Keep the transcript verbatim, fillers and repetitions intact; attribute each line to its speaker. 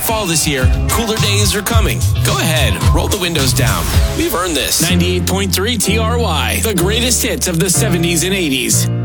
Speaker 1: Fall is here. Cooler days are coming. Go ahead, roll the windows down. We've earned this.
Speaker 2: ninety-eight point three T R Y, the greatest hits of the seventies and eighties.